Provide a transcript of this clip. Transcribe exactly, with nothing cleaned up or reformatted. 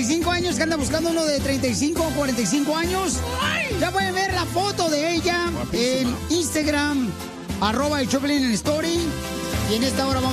y cinco años que anda buscando uno de treinta y cinco o cuarenta y cinco años. Ya pueden ver la foto de ella en Instagram, arroba el Choplin en Story. Y en esta hora vamos